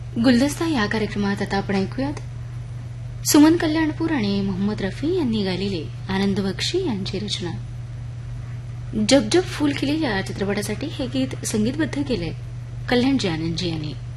गुलदस्ता या कार्यक्रमात आता आपण ऐकूयात सुमन कल्याणपूर आणि मोहम्मद रफी यांनी गायलेले आनंद बक्षी यांची रचना. जब जब फूल खिले या चित्रपटासाठी हे गीत संगीतबद्ध केलंय कल्याणजी आनंदजी यांनी.